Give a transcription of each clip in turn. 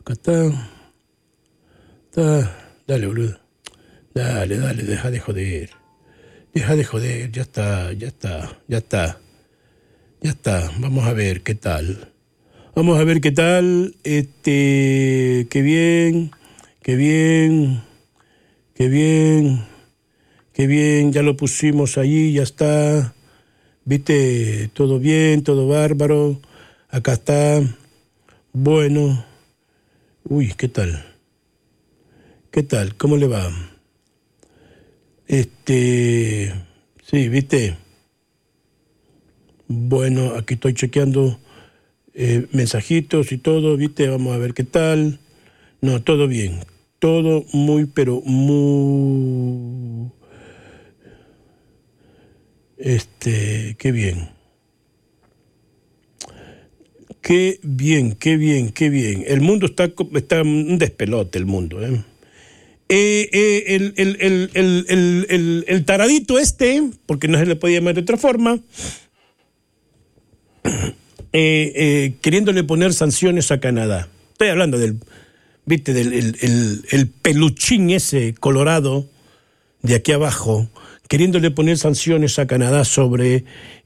acá está. Dale, boludo. Dale, deja de joder. Ya está. Vamos a ver qué tal. Qué bien, ya lo pusimos ahí, ya está. Viste, todo bien, todo bárbaro. Acá está. Bueno. Uy, ¿qué tal? ¿Cómo le va? Sí, ¿viste? Bueno, aquí estoy chequeando mensajitos y todo, ¿viste? Vamos a ver qué tal. No, todo bien. Todo muy, pero muy... qué bien. Qué bien. El mundo está un despelote, el mundo, ¿eh? El taradito porque no se le podía llamar de otra forma, queriéndole poner sanciones a Canadá. Estoy hablando del peluchín ese colorado de aquí abajo, queriéndole poner sanciones a Canadá sobre,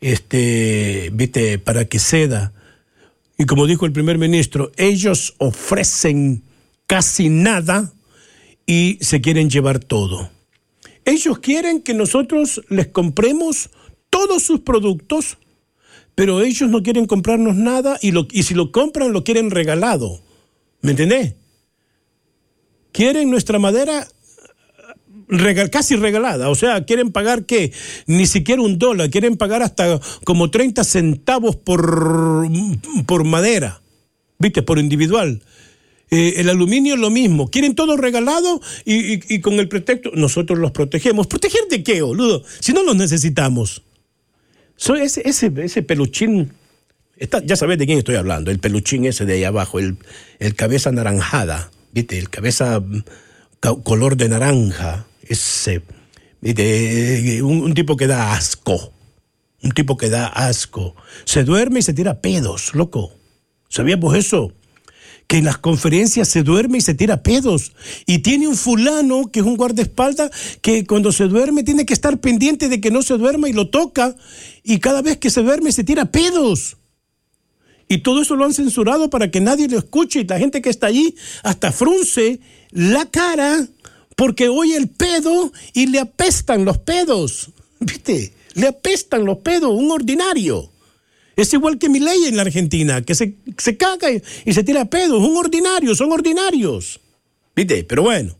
para que ceda. Y como dijo el primer ministro, ellos ofrecen casi nada y se quieren llevar todo. Ellos quieren que nosotros les compremos todos sus productos, pero ellos no quieren comprarnos nada y si lo compran lo quieren regalado. ¿Me entendés? Quieren nuestra madera casi regalada, o sea, quieren pagar ¿qué? Ni siquiera $1, quieren pagar hasta como 30 centavos por madera, ¿viste? Por individual. El aluminio es lo mismo, quieren todo regalado y con el pretexto, nosotros los protegemos. ¿Proteger de qué, boludo? Si no los necesitamos. Ese peluchín, ya sabes de quién estoy hablando, el peluchín ese de ahí abajo, el cabeza anaranjada, ¿viste? El cabeza color de naranja, ese, ¿viste? Un tipo que da asco, se duerme y se tira pedos, loco. ¿Sabíamos eso? Que en las conferencias se duerme y se tira pedos. Y tiene un fulano que es un guardaespaldas que cuando se duerme tiene que estar pendiente de que no se duerma y lo toca. Y cada vez que se duerme se tira pedos. Y todo eso lo han censurado para que nadie lo escuche. Y la gente que está allí hasta frunce la cara porque oye el pedo y le apestan los pedos. ¿Viste? Le apestan los pedos, un ordinario. Es igual que Milei en la Argentina, que se caga y se tira pedos. Son ordinarios. ¿Viste? Pero bueno.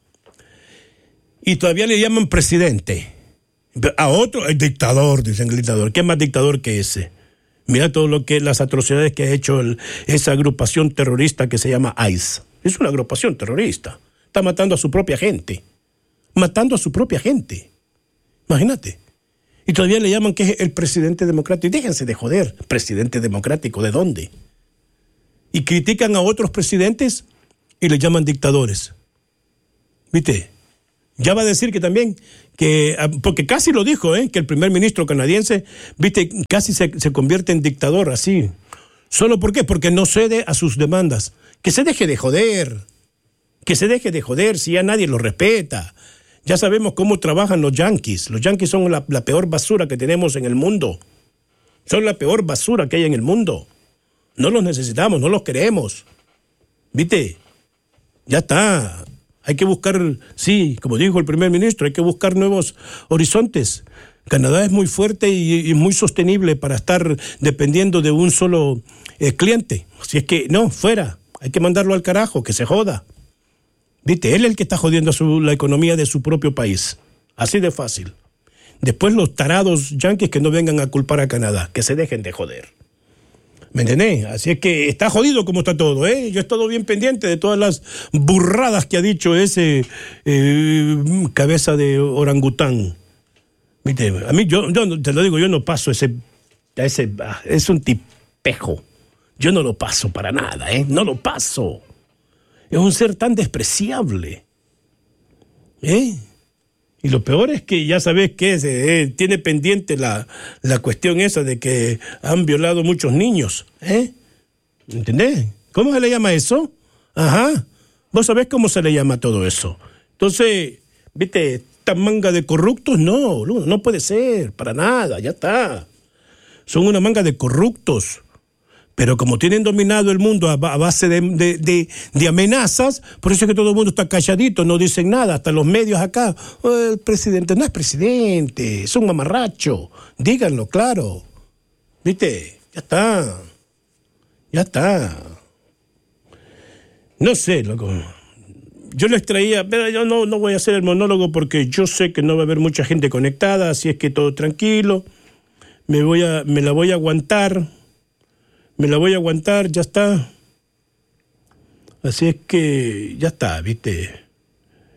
Y todavía le llaman presidente. A otro, el dictador, dicen el dictador. ¿Qué más dictador que ese? Mira todo las atrocidades que ha hecho esa agrupación terrorista que se llama ICE. Es una agrupación terrorista. Está matando a su propia gente. Imagínate. Y todavía le llaman que es el presidente democrático. Y déjense de joder, presidente democrático, ¿de dónde? Y critican a otros presidentes y le llaman dictadores. ¿Viste? Ya va a decir que también, porque casi lo dijo, que el primer ministro canadiense, ¿viste? Casi se convierte en dictador, así. ¿Solo por qué? Porque no cede a sus demandas. Que se deje de joder. Si ya nadie lo respeta. Ya sabemos cómo trabajan los yanquis. Los yanquis son la peor basura que tenemos en el mundo. Son la peor basura que hay en el mundo. No los necesitamos, no los queremos. ¿Viste? Ya está. Hay que buscar, sí, como dijo el primer ministro, hay que buscar nuevos horizontes. Canadá es muy fuerte y muy sostenible para estar dependiendo de un solo cliente. Si es que, no, fuera. Hay que mandarlo al carajo, que se joda. ¿Viste? Él es el que está jodiendo la economía de su propio país. Así de fácil. Después los tarados yanquis que no vengan a culpar a Canadá, que se dejen de joder. ¿Me entendés? Así es que está jodido como está todo, ¿eh? Yo he estado bien pendiente de todas las burradas que ha dicho ese cabeza de orangután. ¿Viste? A mí, yo te lo digo, yo no paso ese es un tipejo. Yo no lo paso para nada, ¿eh? No lo paso. Es un ser tan despreciable. Y lo peor es que ya sabes que tiene pendiente la cuestión esa de que han violado muchos niños. ¿Entendés? ¿Cómo se le llama eso? Ajá. ¿Vos sabés cómo se le llama todo eso? Entonces, viste, esta manga de corruptos, no puede ser, para nada, ya está. Son una manga de corruptos. Pero como tienen dominado el mundo a base de amenazas, por eso es que todo el mundo está calladito, no dicen nada, hasta los medios acá. El presidente no es presidente, es un mamarracho, díganlo claro. ¿Viste? Ya está. No sé, loco. Yo les traía, pero yo no voy a hacer el monólogo porque yo sé que no va a haber mucha gente conectada, así es que todo tranquilo. Me la voy a aguantar, ya está. Así es que ya está, ¿viste?